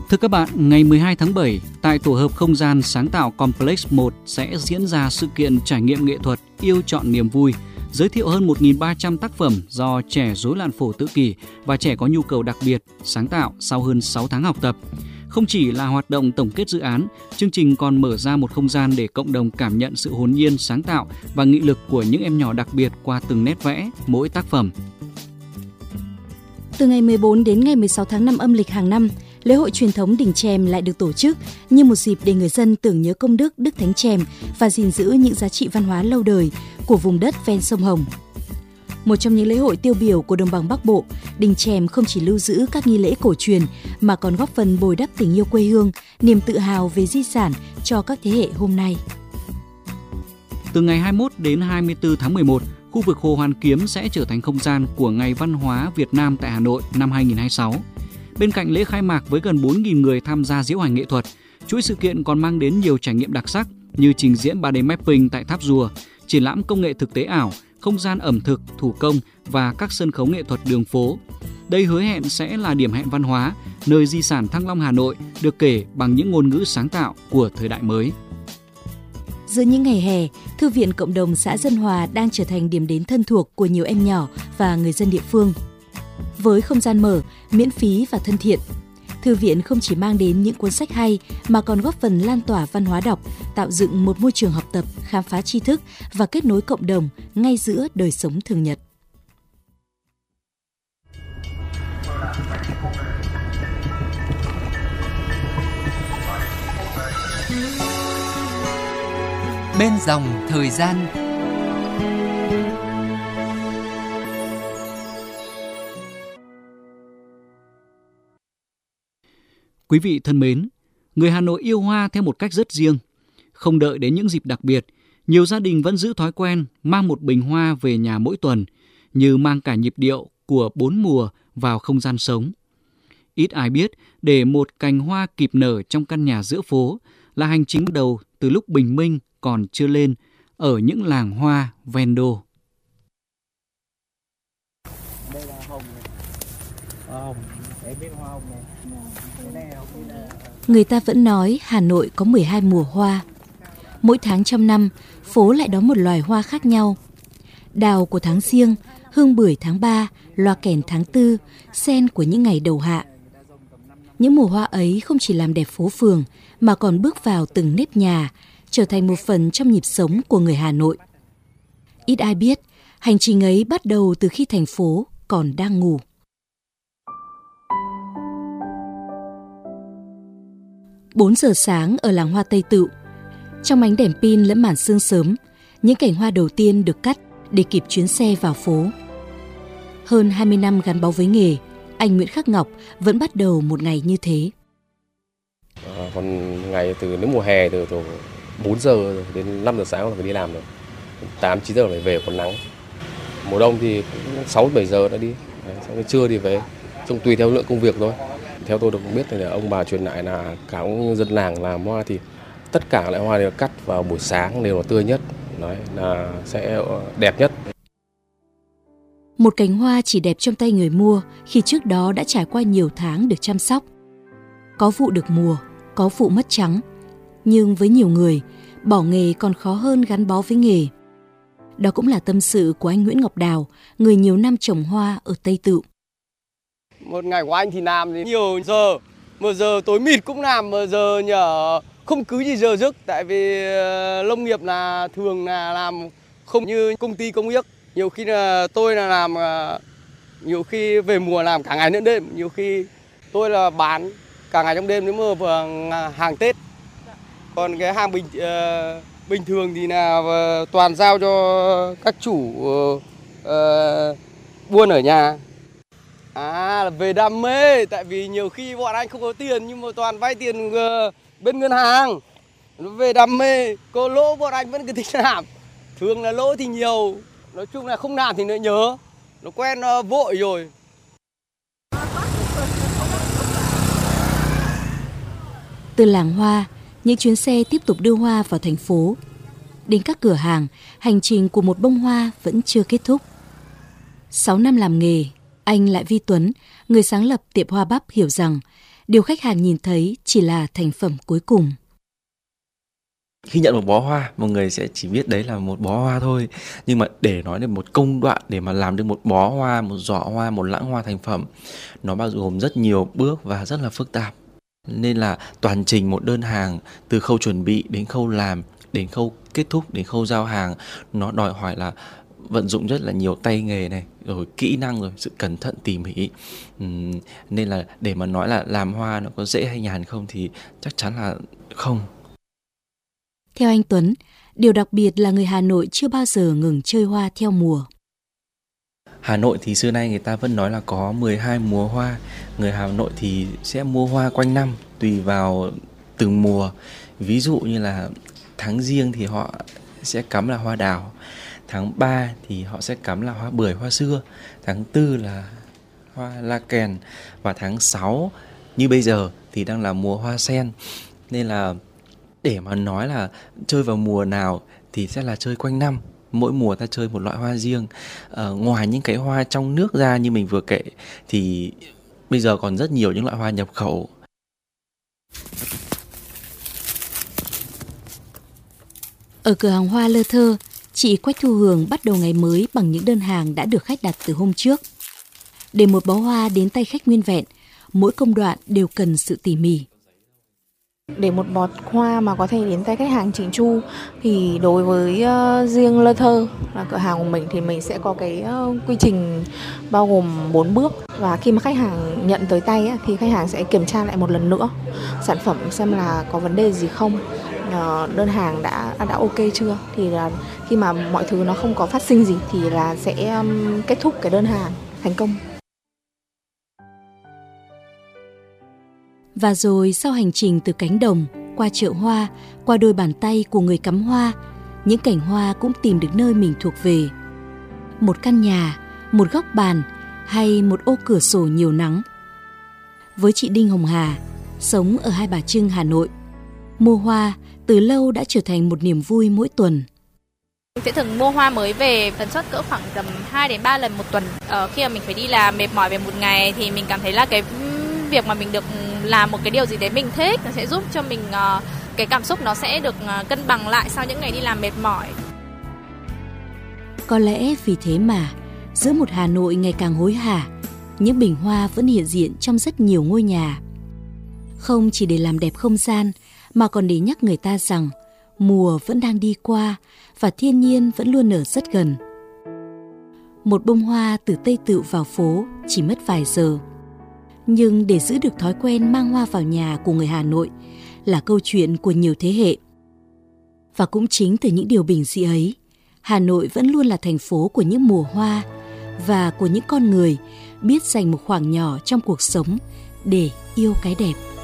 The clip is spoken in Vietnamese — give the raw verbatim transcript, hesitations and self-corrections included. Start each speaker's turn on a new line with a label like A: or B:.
A: Thưa các bạn, ngày mười hai tháng bảy, tại tổ hợp không gian sáng tạo Complex một sẽ diễn ra sự kiện trải nghiệm nghệ thuật Yêu Chọn Niềm Vui, giới thiệu hơn một nghìn ba trăm tác phẩm do trẻ rối loạn phổ tự kỷ và trẻ có nhu cầu đặc biệt sáng tạo sau hơn sáu tháng học tập. Không chỉ là hoạt động tổng kết dự án, chương trình còn mở ra một không gian để cộng đồng cảm nhận sự hồn nhiên, sáng tạo và nghị lực của những em nhỏ đặc biệt qua từng nét vẽ, mỗi tác phẩm.
B: Từ ngày mười bốn đến ngày mười sáu tháng năm âm lịch hàng năm, lễ hội truyền thống Đình Chèm lại được tổ chức như một dịp để người dân tưởng nhớ công đức Đức Thánh Chèm và gìn giữ những giá trị văn hóa lâu đời của vùng đất ven sông Hồng. Một trong những lễ hội tiêu biểu của đồng bằng Bắc Bộ, Đình Chèm không chỉ lưu giữ các nghi lễ cổ truyền mà còn góp phần bồi đắp tình yêu quê hương, niềm tự hào về di sản cho các thế hệ hôm nay.
A: Từ ngày hai mươi mốt đến hai mươi tư tháng mười một, khu vực Hồ Hoàn Kiếm sẽ trở thành không gian của Ngày Văn hóa Việt Nam tại Hà Nội năm hai nghìn không trăm hai mươi sáu. Bên cạnh lễ khai mạc với gần bốn nghìn người tham gia diễu hành nghệ thuật, chuỗi sự kiện còn mang đến nhiều trải nghiệm đặc sắc như trình diễn ba D mapping tại Tháp Rùa, triển lãm công nghệ thực tế ảo, không gian ẩm thực, thủ công và các sân khấu nghệ thuật đường phố. Đây hứa hẹn sẽ là điểm hẹn văn hóa, nơi di sản Thăng Long Hà Nội được kể bằng những ngôn ngữ sáng tạo của thời đại mới.
B: Giữa những ngày hè, Thư viện Cộng đồng xã Dân Hòa đang trở thành điểm đến thân thuộc của nhiều em nhỏ và người dân địa phương. Với không gian mở, miễn phí và thân thiện, thư viện không chỉ mang đến những cuốn sách hay mà còn góp phần lan tỏa văn hóa đọc, tạo dựng một môi trường học tập, khám phá tri thức và kết nối cộng đồng ngay giữa đời sống thường nhật.
C: Bên dòng thời gian.
A: Quý vị thân mến, người Hà Nội yêu hoa theo một cách rất riêng. Không đợi đến những dịp đặc biệt, nhiều gia đình vẫn giữ thói quen mang một bình hoa về nhà mỗi tuần, như mang cả nhịp điệu của bốn mùa vào không gian sống. Ít ai biết, để một cành hoa kịp nở trong căn nhà giữa phố là hành trình đầu từ lúc bình minh còn chưa lên ở những làng hoa ven đô.
D: Đây là hồng này. Hồng, để biết hoa hồng này.
B: Người ta vẫn nói Hà Nội có mười hai mùa hoa. Mỗi tháng trong năm, phố lại đón một loài hoa khác nhau. Đào của tháng Giêng, hương bưởi tháng ba, loa kèn tháng tư, sen của những ngày đầu hạ. Những mùa hoa ấy không chỉ làm đẹp phố phường mà còn bước vào từng nếp nhà, trở thành một phần trong nhịp sống của người Hà Nội. Ít ai biết, hành trình ấy bắt đầu từ khi thành phố còn đang ngủ. bốn giờ sáng ở làng hoa Tây Tựu, trong ánh đèn pin lẫn màn sương sớm, những cành hoa đầu tiên được cắt để kịp chuyến xe vào phố. Hơn hai mươi năm gắn bó với nghề, anh Nguyễn Khắc Ngọc vẫn bắt đầu một ngày như thế.
E: À, còn ngày từ nếu mùa hè từ, từ bốn giờ đến năm giờ sáng là phải đi làm rồi, tám chín giờ phải về còn nắng. Mùa đông thì sáu bảy giờ đã đi, xong đến trưa thì về, trông tùy theo lượng công việc thôi. Theo tôi được biết thì là ông bà truyền lại là cả những dân làng làm hoa thì tất cả loại hoa đều cắt vào buổi sáng đều là tươi nhất, đấy là sẽ đẹp nhất.
B: Một cành hoa chỉ đẹp trong tay người mua khi trước đó đã trải qua nhiều tháng được chăm sóc. Có vụ được mùa, có vụ mất trắng. Nhưng với nhiều người, bỏ nghề còn khó hơn gắn bó với nghề. Đó cũng là tâm sự của anh Nguyễn Ngọc Đào, người nhiều năm trồng hoa ở Tây Tựu.
D: Một ngày của anh thì làm thì nhiều giờ, một giờ tối mịt cũng làm, một giờ nhờ không cứ gì giờ giấc. Tại vì nông nghiệp là thường là làm không như công ty công nghiệp. Nhiều khi là tôi là làm, nhiều khi về mùa làm cả ngày lẫn đêm. Nhiều khi tôi là bán cả ngày trong đêm nếu mà vừa hàng Tết. Còn cái hàng bình uh, bình thường thì là uh, toàn giao cho các chủ uh, uh, buôn ở nhà. À là về đam mê, tại vì nhiều khi bọn anh không có tiền nhưng mà toàn vay tiền uh, bên ngân hàng. Về đam mê, có lỗ bọn anh vẫn cứ thích làm. Thường là lỗ thì nhiều, nói chung là không làm thì nó nhớ, nó quen uh, vội rồi.
B: Từ làng hoa, những chuyến xe tiếp tục đưa hoa vào thành phố. Đến các cửa hàng, hành trình của một bông hoa vẫn chưa kết thúc. Sáu năm làm nghề, anh Lại Vi Tuấn, người sáng lập tiệm hoa bắp hiểu rằng Điều khách hàng nhìn thấy chỉ là thành phẩm cuối cùng.
F: Khi nhận một bó hoa, một người sẽ chỉ biết đấy là một bó hoa thôi. Nhưng mà để nói được một công đoạn để mà làm được một bó hoa, một giỏ hoa, một lẵng hoa thành phẩm, nó bao gồm rất nhiều bước và rất là phức tạp. Nên là toàn trình một đơn hàng, từ khâu chuẩn bị đến khâu làm, đến khâu kết thúc, đến khâu giao hàng, nó đòi hỏi là vận dụng rất là nhiều tay nghề này, rồi kỹ năng, rồi sự cẩn thận tỉ mỉ. uhm, Nên là để mà nói là làm hoa nó có dễ hay nhàn không thì chắc chắn là không.
B: Theo anh Tuấn, điều đặc biệt là người Hà Nội chưa bao giờ ngừng chơi hoa theo mùa.
F: Hà Nội thì xưa nay người ta vẫn nói là có mười hai mùa hoa. Người Hà Nội thì sẽ mua hoa quanh năm, tùy vào từng mùa. Ví dụ như là tháng Giêng thì họ sẽ cắm là hoa đào, tháng ba thì họ sẽ cắm là hoa bưởi, hoa sưa, tháng tư là hoa la kèn, và tháng sáu như bây giờ thì đang là mùa hoa sen. Nên là để mà nói là chơi vào mùa nào thì sẽ là chơi quanh năm. Mỗi mùa ta chơi một loại hoa riêng. à, Ngoài những cái hoa trong nước ra như mình vừa kể thì bây giờ còn rất nhiều những loại hoa nhập khẩu.
B: Ở cửa hàng hoa Lơ Thơ, chị Quách Thu Hường bắt đầu ngày mới bằng những đơn hàng đã được khách đặt từ hôm trước. Để một bó hoa đến tay khách nguyên vẹn, mỗi công đoạn đều cần sự tỉ mỉ.
G: Để một bó hoa mà có thể đến tay khách hàng chỉnh chu thì đối với uh, riêng Lơ Thơ là cửa hàng của mình thì mình sẽ có cái uh, quy trình bao gồm bốn bước, và khi mà khách hàng nhận tới tay á, thì khách hàng sẽ kiểm tra lại một lần nữa sản phẩm xem là có vấn đề gì không, uh, đơn hàng đã đã ok chưa, thì là khi mà mọi thứ nó không có phát sinh gì thì là sẽ um, kết thúc cái đơn hàng thành công.
B: Và rồi sau hành trình từ cánh đồng, qua chợ hoa, qua đôi bàn tay của người cắm hoa, những cành hoa cũng tìm được nơi mình thuộc về. Một căn nhà, một góc bàn hay một ô cửa sổ nhiều nắng. Với chị Đinh Hồng Hà, sống ở Hai Bà Trưng, Hà Nội, mua hoa từ lâu đã trở thành một niềm vui mỗi tuần.
H: Mình sẽ thường mua hoa mới về tần suất cỡ khoảng tầm hai đến ba lần một tuần. Ờ, khi mà mình phải đi làm mệt mỏi về một ngày thì mình cảm thấy là cái việc mà mình được làm một cái điều gì đấy mình thích, nó sẽ giúp cho mình uh, cái cảm xúc nó sẽ được uh, cân bằng lại sau những ngày đi làm mệt mỏi.
B: Có lẽ vì thế mà giữa một Hà Nội ngày càng hối hả, những bình hoa vẫn hiện diện trong rất nhiều ngôi nhà. Không chỉ để làm đẹp không gian mà còn để nhắc người ta rằng mùa vẫn đang đi qua và thiên nhiên vẫn luôn ở rất gần. Một bông hoa từ Tây Tựu vào phố chỉ mất vài giờ. Nhưng để giữ được thói quen mang hoa vào nhà của người Hà Nội là câu chuyện của nhiều thế hệ. Và cũng chính từ những điều bình dị ấy, Hà Nội vẫn luôn là thành phố của những mùa hoa và của những con người biết dành một khoảng nhỏ trong cuộc sống để yêu cái đẹp.